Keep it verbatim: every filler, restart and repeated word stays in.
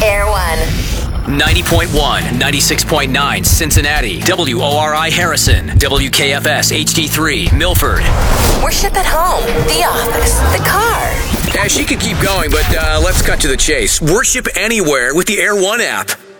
Air One. ninety point one, ninety-six point nine, Cincinnati. W O R I Harrison. W K F S H D three, Milford. Worship at home, the office, the car. Yeah, she could keep going, but uh, let's cut to the chase. Worship anywhere with the Air One app.